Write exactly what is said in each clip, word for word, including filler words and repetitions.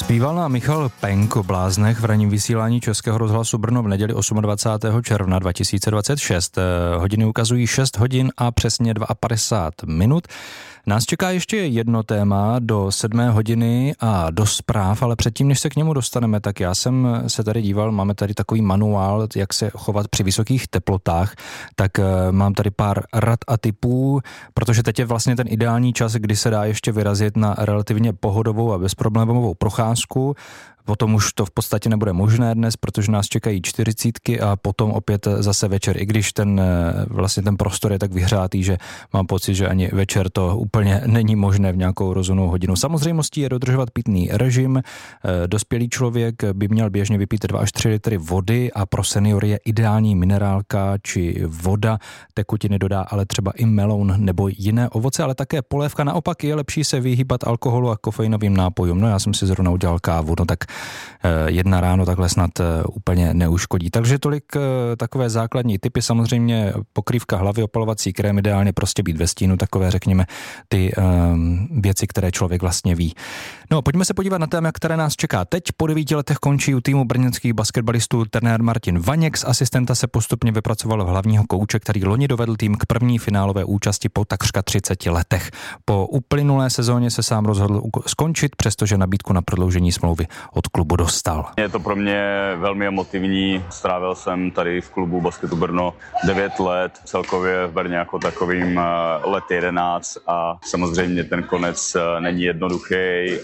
Zpíval nám Michal Penk o bláznech v ranním vysílání Českého rozhlasu Brno v neděli dvacátého osmého června dva tisíce dvacet šest. Hodiny ukazují šest hodin a přesně padesát dva minut. Nás čeká ještě jedno téma do sedmé hodiny a do zpráv, ale předtím, než se k němu dostaneme, tak já jsem se tady díval, máme tady takový manuál, jak se chovat při vysokých teplotách, tak mám tady pár rad a tipů, protože teď je vlastně ten ideální čas, kdy se dá ještě vyrazit na relativně pohodovou a bezproblémovou procházku. Potom už to v podstatě nebude možné dnes, protože nás čekají čtyřicítky a potom opět zase večer, i když ten vlastně ten prostor je tak vyhřátý, že mám pocit, že ani večer to úplně není možné v nějakou rozumnou hodinu. Samozřejmostí je dodržovat pitný režim. Dospělý člověk by měl běžně vypít dva až tři litry vody a pro seniory je ideální minerálka či voda. Tekutiny dodá ale třeba i meloun nebo jiné ovoce, ale také polévka. Naopak je lepší se vyhýbat alkoholu a kofeinovým nápojům. No já jsem si zrovna udělal kávu, no tak jedna ráno takhle snad úplně neuškodí. Takže tolik takové základní tipy, samozřejmě pokrývka hlavy, opalovací krém, ideálně prostě být ve stínu, takové řekněme ty um, věci, které člověk vlastně ví. No, pojďme se podívat na téma, které nás čeká. Teď po devíti letech končí u týmu brněnských basketbalistů trenér Martin Vaněk. Z asistenta se postupně vypracoval v hlavního kouče, který loni dovedl tým k první finálové účasti po takřka třiceti letech. Po uplynulé sezóně se sám rozhodl skončit, přestože nabídku na prodloužení smlouvy od klubu dostal. Je to pro mě velmi emotivní. Strávil jsem tady v klubu Basketu Brno devět let, celkově v Brně jako takovým let jedenáct a samozřejmě ten konec není jednoduchý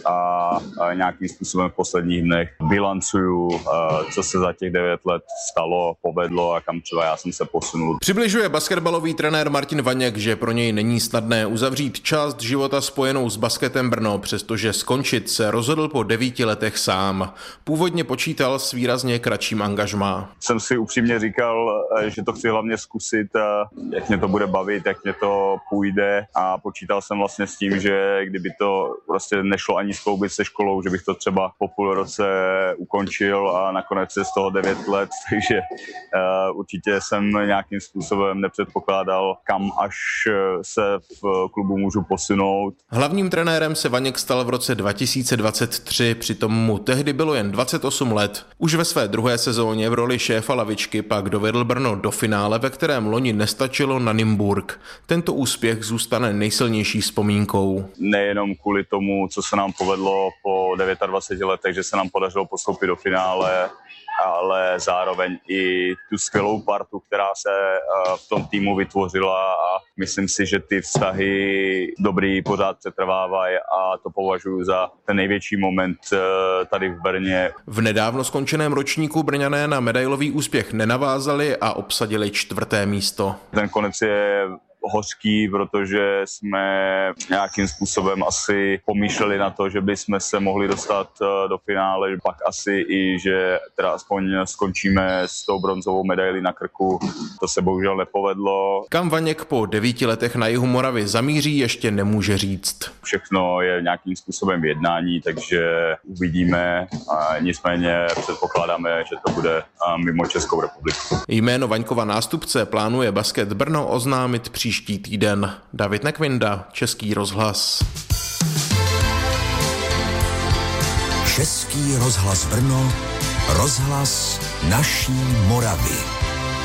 a nějakým způsobem v posledních dnech bilancuju, co se za těch devět let stalo, povedlo a kam třeba já jsem se posunul. Přibližuje basketbalový trenér Martin Vaněk, že pro něj není snadné uzavřít část života spojenou s Basketem Brno, přestože skončit se rozhodl po devíti letech sám. Původně počítal s výrazně kratším angažmá. Jsem si upřímně říkal, že to chci hlavně zkusit, jak mě to bude bavit, jak mě to půjde a počítal jsem vlastně s tím, že kdyby to prostě nešlo ani skloubit se školou, že bych to třeba po půl roce ukončil a nakonec je z toho devět let, takže uh, určitě jsem nějakým způsobem nepředpokládal, kam až se v klubu můžu posunout. Hlavním trenérem se Vaněk stal v roce dva tisíce dvacet tři, přitom mu tehdy bylo jen dvacet osm let. Už ve své druhé sezóně v roli šéfa lavičky pak dovedl Brno do finále, ve kterém loni nestačilo na Nymburk. Tento úspěch zůstane nejsilnější vzpomínkou. Nejenom kvůli tomu, co se nám povedlo po dvaceti devíti letech, že se nám podařilo postoupit do finále, ale zároveň i tu skvělou partu, která se v tom týmu vytvořila a myslím si, že ty vztahy dobrý pořád přetrvávají a to považuji za ten největší moment tady v Brně. V nedávno skončeném ročníku Brňané na medailový úspěch nenavázali a obsadili čtvrté místo. Ten konec je hořký, protože jsme nějakým způsobem asi pomýšleli na to, že bychom se mohli dostat do finále, pak asi i, že teda aspoň skončíme s tou bronzovou medailí na krku. To se bohužel nepovedlo. Kam Vaněk po devíti letech na jihu Moravy zamíří, ještě nemůže říct. Všechno je nějakým způsobem v jednání, takže uvidíme. A nicméně předpokládáme, že to bude mimo Českou republiku. Jméno Vaňkova nástupce plánuje Basket Brno oznámit příští Příští týden. David Nekvinda, Český rozhlas. Český rozhlas Brno, rozhlas naší Moravy.